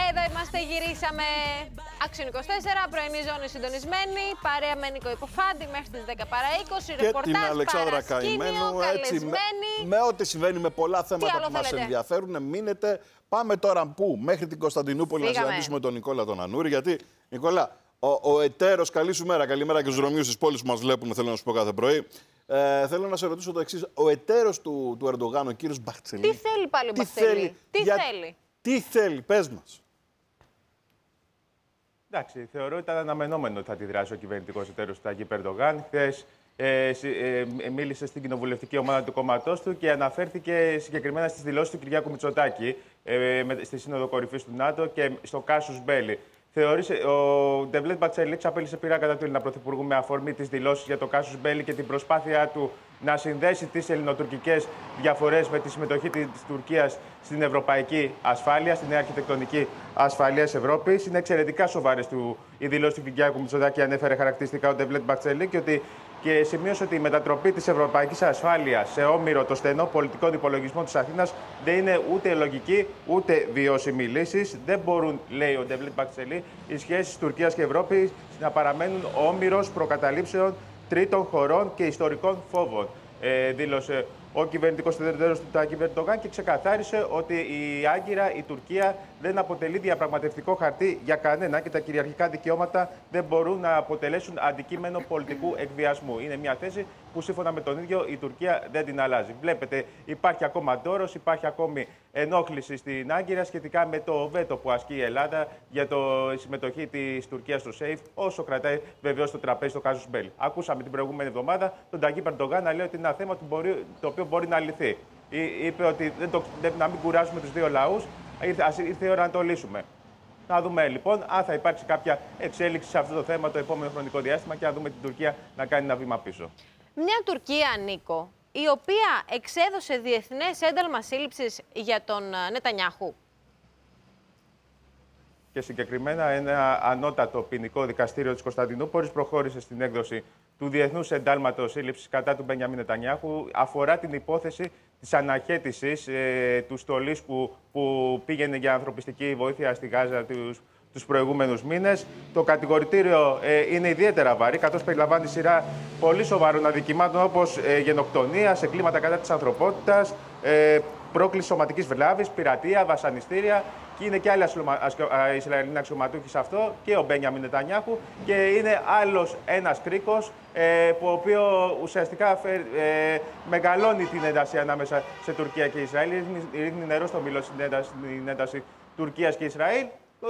Εδώ είμαστε, γυρίσαμε. Action 24, πρωινή ζώνη συντονισμένη. Παρέα με Νίκο Υποφάντη μέχρι τις 10 παρά 20. Και την Αλεξάνδρα Καημένου. Έτσι, με ό,τι συμβαίνει, με πολλά θέματα που μας ενδιαφέρουν. Μείνετε. Πάμε τώρα πού? Μέχρι την Κωνσταντινούπολη να συναντήσουμε τον Νικόλα τον Ανούρη. Γιατί, Νικόλα, ο εταίρος, καλή σου μέρα. Καλημέρα και στους δρομίους της πόλης που μας βλέπουν, θέλω να σου πω κάθε πρωί. Θέλω να σε ρωτήσω το εξής. Ο εταίρος του Ερντογάν, ο κύριος Μπαχτσελή. Τι θέλει πάλι ο Μπαχτσελή? Τι θέλει, πες μας. Εντάξει, θεωρώ ότι ήταν αναμενόμενο ότι θα αντιδράσει ο κυβερνητικός εταίρος του Ταγίπ Ερντογάν. Χθες μίλησε στην κοινοβουλευτική ομάδα του κόμματός του και αναφέρθηκε συγκεκριμένα στις δηλώσεις του Κυριάκου Μητσοτάκη στη Σύνοδο Κορυφής του ΝΑΤΟ και στο Κάσους Μπέλι. Ο Ντεβλέτ Μπαχτσελή ξαπέλυσε πειρά κατά του Έλληνα Πρωθυπουργού με αφορμή τις δηλώσεις για το Κάσους Μπέλι και την προσπάθειά του να συνδέσει τις ελληνοτουρκικές διαφορές με τη συμμετοχή της Τουρκίας στην ευρωπαϊκή ασφάλεια, στην νέα αρχιτεκτονική ασφαλείας Ευρώπης. Είναι εξαιρετικά σοβαρές οι δηλώσεις του Κυριάκου Μητσοτάκη, ανέφερε χαρακτηριστικά ο Ντεβλέτ Μπαχτσελή και σημείωσε ότι η μετατροπή της ευρωπαϊκής ασφάλειας σε όμηρο το στενό πολιτικών υπολογισμών της Αθήνας δεν είναι ούτε λογική ούτε βιώσιμη λύση. Δεν μπορούν, λέει ο Ντεβλέτ Μπαχτσελή, οι σχέσεις Τουρκίας και Ευρώπης να παραμένουν όμηρος προκαταλήψεων τρίτων χωρών και ιστορικών φόβων, δήλωσε ο κυβερνητικός εταίρος του Ταγίπ Ερντογάν και ξεκαθάρισε ότι η Άγκυρα, η Τουρκία, δεν αποτελεί διαπραγματευτικό χαρτί για κανένα και τα κυριαρχικά δικαιώματα δεν μπορούν να αποτελέσουν αντικείμενο πολιτικού εκβιασμού. Είναι μια θέση που σύμφωνα με τον ίδιο η Τουρκία δεν την αλλάζει. Βλέπετε, υπάρχει ακόμα ντόρος, υπάρχει ακόμη ενόχληση στην Άγκυρα σχετικά με το βέτο που ασκεί η Ελλάδα για τη συμμετοχή της Τουρκίας στο ΣΕΙΦ, όσο κρατάει βεβαίως το τραπέζι στο Κάσους Μπέλι. Ακούσαμε την προηγούμενη εβδομάδα τον Ταγίπ Ερντογάν να λέει ότι είναι ένα θέμα το οποίο μπορεί να λυθεί. Είπε ότι να μην κουράσουμε τους δύο λαούς, ήρθε η ώρα να το λύσουμε. Να δούμε λοιπόν αν θα υπάρξει κάποια εξέλιξη σε αυτό το θέμα το επόμενο χρονικό διάστημα και να δούμε την Τουρκία να κάνει ένα βήμα πίσω. Μια Τουρκία, Νίκο, η οποία εξέδωσε διεθνές ένταλμα σύλληψης για τον Νετανιάχου. Και συγκεκριμένα ένα ανώτατο ποινικό δικαστήριο της Κωνσταντινούπολης προχώρησε στην έκδοση του Διεθνούς Εντάλματος Σύλληψης κατά του Μπενιαμίν Νετανιάχου. Αφορά την υπόθεση της αναχέτησης του στολής που πήγαινε για ανθρωπιστική βοήθεια στη Γάζα τους προηγούμενους μήνες. Το κατηγορητήριο είναι ιδιαίτερα βαρύ, καθώς περιλαμβάνει σειρά πολύ σοβαρών αδικημάτων όπως γενοκτονία, εγκλήματα κατά της ανθρωπότητας, πρόκληση σωματικής βλάβης, πειρατεία, βασανιστήρια. Και είναι και άλλοι Ισραηλινοί αξιωματούχοι σε αυτό και ο Μπενιαμίν Νετανιάχου. Και είναι άλλος ένας κρίκος, ο οποίο ουσιαστικά μεγαλώνει την ένταση ανάμεσα σε Τουρκία και Ισραήλ. Ρίχνει νερό στο μήλο στην ένταση Τουρκίας και Ισραήλ.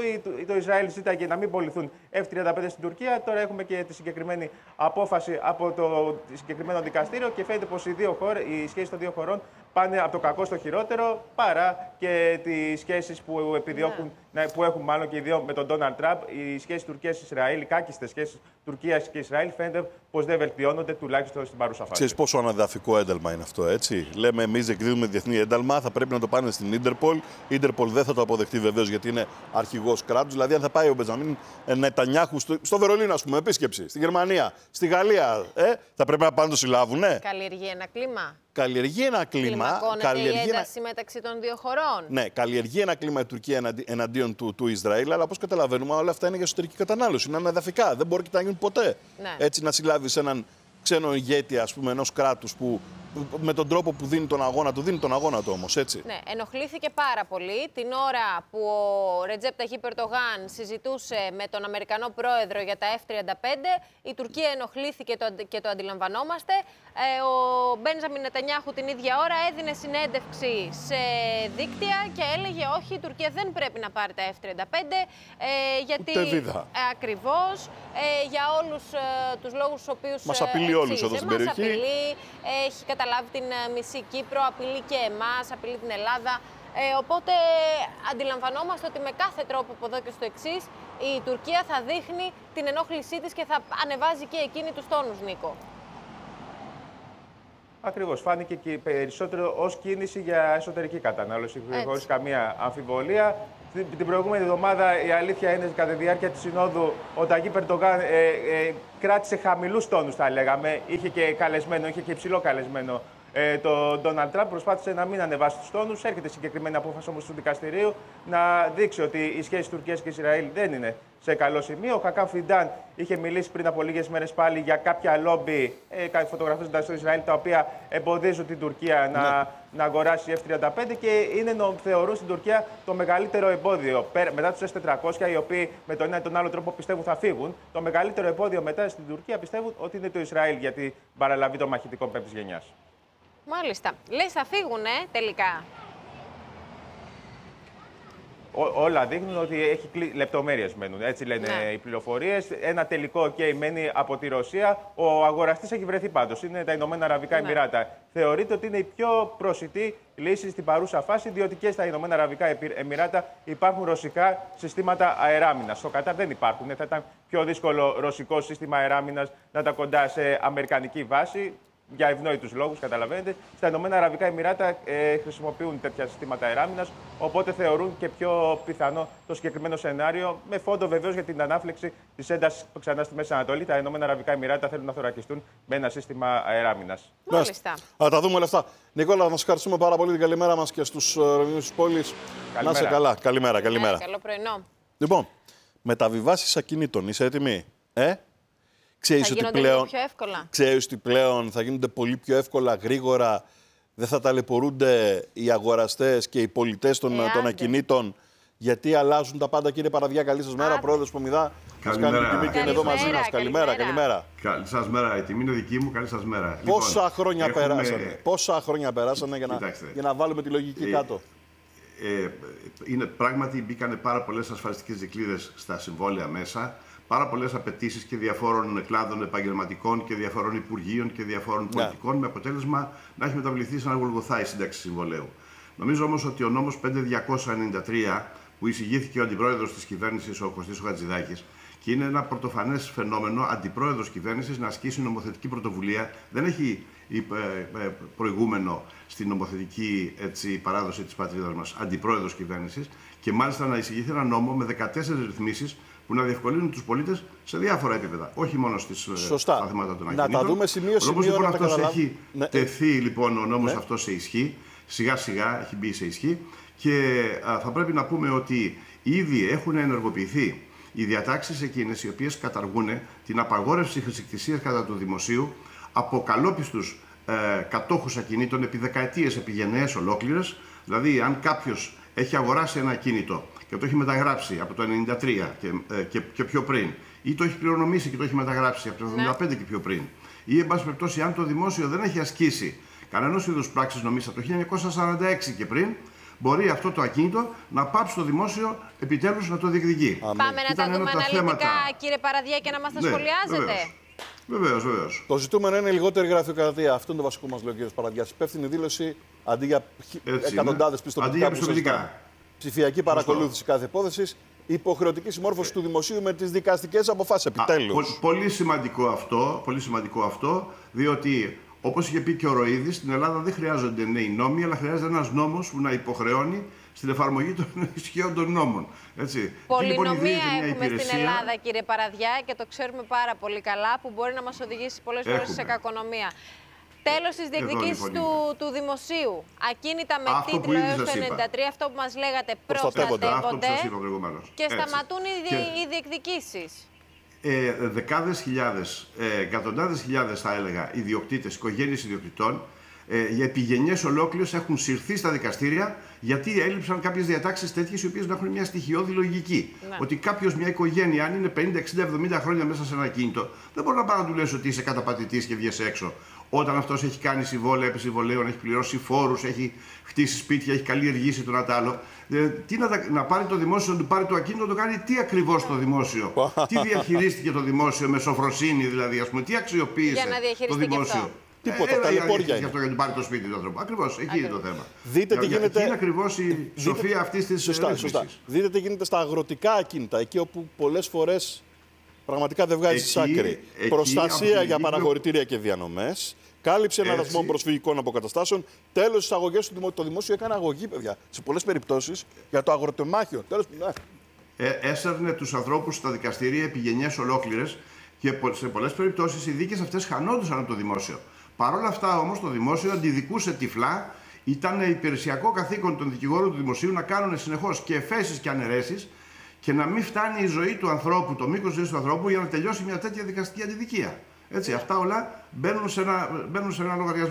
Το Ισραήλ ζήταγε να μην πωληθούν F-35 στην Τουρκία. Τώρα έχουμε και τη συγκεκριμένη απόφαση από το συγκεκριμένο δικαστήριο και φαίνεται πως οι σχέσεις των δύο χωρών πάνε από το κακό στο χειρότερο, παρά και τις σχέσεις που επιδιώκουν, που έχουν μάλλον και οι δύο με τον Ντόναλντ Τραμπ. Οι σχέσεις Τουρκίας-Ισραήλ, οι κάκιστες σχέσεις Τουρκίας και Ισραήλ φαίνεται πως δεν βελτιώνονται, τουλάχιστον στην παρούσα φάση. Ξέρεις πόσο αναδαφικό ένταλμα είναι αυτό, έτσι? Λέμε εμείς εκδίδουμε διεθνή ένταλμα, θα πρέπει να το πάνε στην Ίντερπολ. Η Ίντερπολ δεν θα το αποδεχτεί βεβαίως γιατί είναι αρχηγός κράτους. Δηλαδή, αν θα πάει ο Μπενιαμίν Νετανιάχου στο Βερολίνο, ας πούμε, επίσκεψη, στη Γερμανία, στη Γαλλία, θα πρέπει να πάνε το συλλάβουνε. Καλλιεργεί ένα κλίμα. Καλλιεργεί ένα κλίμα. Καλλιεργεί η ένταση μεταξύ των δύο χωρών. Ναι, καλλιεργεί ένα κλίμα η Τουρκία εναντίον του Ισραήλ, αλλά όπως καταλαβαίνουμε, όλα αυτά είναι για εσωτερική κατανάλωση. Είναι ανεδαφικά. Δεν μπορεί να γίνουν ποτέ. Ναι. Έτσι, να συλλάβεις έναν ξένο ηγέτη, ας πούμε, ενός κράτους που με τον τρόπο που δίνει τον αγώνα του όμως, έτσι. Ναι, ενοχλήθηκε πάρα πολύ την ώρα που ο Ρετζέπ Ταγίπ Ερντογάν συζητούσε με τον Αμερικανό πρόεδρο για τα F-35. Η Τουρκία ενοχλήθηκε και το αντιλαμβανόμαστε. Ο Μπενιαμίν Νετανιάχου την ίδια ώρα έδινε συνέντευξη σε δίκτυα και έλεγε όχι, η Τουρκία δεν πρέπει να πάρει τα F-35 γιατί ακριβώς για όλους τους λόγους τους οποίους μας απειλεί όλους εδώ στην περιοχή. Έχει καταλάβει την μισή Κύπρο, απειλεί και εμάς, απειλεί την Ελλάδα. Οπότε αντιλαμβανόμαστε ότι με κάθε τρόπο από εδώ και στο εξής η Τουρκία θα δείχνει την ενόχλησή της και θα ανεβάζει και εκείνη τους τόνους, Νίκο. Ακριβώς. Φάνηκε και περισσότερο ως κίνηση για εσωτερική κατανάλωση, χωρίς καμία αμφιβολία. Την προηγούμενη εβδομάδα η αλήθεια είναι ότι κατά τη διάρκεια της Συνόδου ο Ταγίπ Ερντογάν κράτησε χαμηλούς τόνους, θα λέγαμε. Είχε και υψηλό καλεσμένο τον Ντόναλντ Τραμπ, προσπάθησε να μην ανεβάσει τους τόνους. Έρχεται συγκεκριμένη απόφαση όμως του δικαστηρίου να δείξει ότι η σχέση Τουρκίας και Ισραήλ δεν είναι σε καλό σημείο. Ο Χακάν Φιντάν είχε μιλήσει πριν από λίγες μέρες πάλι για κάποια λόμπι, φωτογραφίζοντας στο Ισραήλ, τα οποία εμποδίζουν την Τουρκία να αγοράσει F-35 και θεωρούν στην Τουρκία το μεγαλύτερο εμπόδιο. Μετά τους S-400, οι οποίοι με τον ένα ή τον άλλο τρόπο πιστεύουν θα φύγουν, το μεγαλύτερο εμπόδιο μετά στην Τουρκία πιστεύουν ότι είναι το Ισραήλ για την παραλαβή των μαχητικών πέμπτης γενιάς. Μάλιστα. Λες θα φύγουνε τελικά. Όλα δείχνουν ότι έχει λεπτομέρειες μένουν. Έτσι λένε οι πληροφορίες. Ένα τελικό OK μένει από τη Ρωσία. Ο αγοραστής έχει βρεθεί πάντως. Είναι τα Ηνωμένα Αραβικά Εμιράτα. Θεωρείται ότι είναι η πιο προσιτή λύση στην παρούσα φάση, διότι και στα Ηνωμένα Αραβικά Εμιράτα υπάρχουν ρωσικά συστήματα αεράμινας. Στο Κατάρ δεν υπάρχουν. Θα ήταν πιο δύσκολο ρωσικό σύστημα αεράμινας να τα κοντά σε αμερικανική βάση. Για ευνόητους λόγους, καταλαβαίνετε. Στα Ηνωμένα Αραβικά Εμιράτα χρησιμοποιούν τέτοια συστήματα αεράμινας, οπότε θεωρούν και πιο πιθανό το συγκεκριμένο σενάριο, με φόντο βεβαίως για την ανάφλεξη της έντασης ξανά στη Μέση Ανατολή. Τα Ηνωμένα Αραβικά Εμιράτα θέλουν να θωρακιστούν με ένα σύστημα αεράμινας. Μάλιστα. Θα τα δούμε όλα αυτά. Νικόλα, να σας ευχαριστούμε πάρα πολύ την καλημέρα μας και στους Ρωμιούς της πόλης. Να είσαι καλά. Καλημέρα. Καλό πρωινό. Λοιπόν, μεταβιβάσεις ακινήτων. Είσαι έτοιμη? Ξέρεις ότι πλέον θα γίνονται πολύ πιο εύκολα, γρήγορα, δεν θα ταλαιπωρούνται οι αγοραστές και οι πολιτές των ακινήτων, γιατί αλλάζουν τα πάντα. Κύριε Παραδιά, καλή σας μέρα. Πρόεδρος Πομιδά, μας κάνει την τιμή και είναι εδώ μαζί μας. Καλημέρα. Καλή σας μέρα. Η τιμή είναι δική μου. Καλή σας μέρα. Πόσα χρόνια περάσανε για να βάλουμε τη λογική κάτω? Πράγματι μπήκανε πάρα πολλές ασφαλιστικές δικλείδες στα συμβόλαια μέσα. Πάρα πολλές απαιτήσεις και διαφόρων κλάδων επαγγελματικών και διαφόρων υπουργείων και διαφόρων πολιτικών, με αποτέλεσμα να έχει μεταβληθεί σαν να γολγοθά η σύνταξη συμβολέου. Νομίζω όμως ότι ο νόμος 5293, που εισηγήθηκε ο αντιπρόεδρος της κυβέρνησης, ο Κωστής Χατζηδάκης, και είναι ένα πρωτοφανές φαινόμενο αντιπρόεδρος κυβέρνησης να ασκήσει νομοθετική πρωτοβουλία, δεν έχει προηγούμενο στην νομοθετική παράδοση της πατρίδας μας, αντιπρόεδρος κυβέρνησης, και μάλιστα να εισηγηθεί ένα νόμο με 14 ρυθμίσεις που να διευκολύνουν τους πολίτες σε διάφορα επίπεδα, όχι μόνο στα θέματα των ακινήτων. Να τα δούμε σημείο-σημείο. Ο νόμος αυτός έχει τεθεί λοιπόν, ο νόμος αυτός σε ισχύ, σιγά-σιγά έχει μπει σε ισχύ, και θα πρέπει να πούμε ότι ήδη έχουν ενεργοποιηθεί οι διατάξεις εκείνες οι οποίες καταργούν την απαγόρευση χρησικτησίας κατά του δημοσίου από καλόπιστους κατόχους ακινήτων επί δεκαετίες, επί γενναίες ολόκληρες. Δηλαδή, αν κάποιος έχει αγοράσει ένα ακίνητο και το έχει μεταγράψει από το 1993 και πιο πριν, ή το έχει κληρονομήσει και το έχει μεταγράψει από το 1975 και πιο πριν, ή εν πάση περιπτώσει, αν το δημόσιο δεν έχει ασκήσει κανένας είδους πράξης νομής από το 1946 και πριν, μπορεί αυτό το ακίνητο να πάψει το δημόσιο επιτέλους να το διεκδικεί. Πάμε να τα δούμε αναλυτικά, κύριε Παραδιά, και να μας τα σχολιάζετε. Βεβαίως. Το ζητούμενο είναι λιγότερη γραφειοκρατία. Αυτό είναι το βασικό μας, λέει ο κ. Παραδιάς. Υπεύθυνη δήλωση αντί για εκατοντάδες πιστοποιητικά. Ψηφιακή παρακολούθηση κάθε υπόθεση. Υποχρεωτική συμμόρφωση του δημοσίου με τις δικαστικές αποφάσεις. Επιτέλους. Πολύ σημαντικό αυτό, διότι όπως είχε πει και ο Ροίδης, στην Ελλάδα δεν χρειάζονται νέοι νόμοι, αλλά χρειάζεται ένας νόμος που να υποχρεώνει στην εφαρμογή των ισχύοντων νόμων. Πολυνομία έχουμε στην Ελλάδα, κύριε Παραδιά, και το ξέρουμε πάρα πολύ καλά, που μπορεί να μας οδηγήσει πολλές φορές σε κακονομία. Τέλος της διεκδικήσης του δημοσίου. Ακίνητα με τίτλο έως το 1993, αυτό που μας λέγατε, προστατεύονται και σταματούν οι διεκδικήσεις. Δεκάδες χιλιάδες, εκατοντάδες χιλιάδες θα έλεγα, ιδιοκτήτες, οικογένειες ιδιοκτητών, για επιγενιές ολόκληρες έχουν συρθεί στα δικαστήρια, γιατί έλειψαν κάποιες διατάξεις τέτοιες οι οποίες να έχουν μια στοιχειώδη λογική. Ότι κάποιος, μια οικογένεια, αν είναι 50, 60, 70 χρόνια μέσα σε ένα ακίνητο, δεν μπορεί να πάει να του λες ότι είσαι καταπατητής και βγες έξω. Όταν αυτός έχει κάνει συμβόλαια επί συμβολέων, έχει πληρώσει φόρους, έχει χτίσει σπίτια, έχει καλλιεργήσει το ένα τ' άλλο. Τι να πάρει το δημόσιο, να του πάρει το ακίνητο, να το κάνει τι ακριβώς το δημόσιο. Τι διαχειρίστηκε το δημόσιο με σοφροσύνη, δηλαδή, ας πούμε, τι αξιοποίησε το δημόσιο. Τίποτα, ταλαιπώρια είναι. Για αυτό, για να πάρει το σπίτι του ανθρώπου. Ακριβώς, εκεί είναι το θέμα. Δείτε τι γίνεται. Είναι ακριβώς η σοφία αυτής της ρύθμισης. Δείτε τι γίνεται στα αγροτικά ακίνητα, εκεί όπου πολλές φορές πραγματικά δεν βγάζει άκρη. Προστασία για παραχωρητήρια και διανομές. Κάλυψε ένα αριθμό προσφυγικών αποκαταστάσεων. Τέλος, στις αγωγές του το δημόσιο έκανε αγωγή, παιδιά. Σε πολλές περιπτώσεις για το αγροτεμάχιο. Έσαιρνε τους ανθρώπους στα δικαστήρια επί γενιές ολόκληρες και σε πολλές περιπτώσεις οι δίκες αυτές χανόντουσαν από το δημόσιο. Παρ' όλα αυτά όμως το δημόσιο αντιδικούσε τυφλά. Ήταν υπηρεσιακό καθήκον των δικηγόρων του δημοσίου να κάνουν συνεχώς και εφέσεις και αναιρέσεις και να μην φτάνει η ζωή του ανθρώπου, το μήκος ζωής του ανθρώπου για να τελειώσει μια τέτοια δικαστική αντιδικία. Έτσι, αυτά όλα μπαίνουν σε ένα λογαριασμό.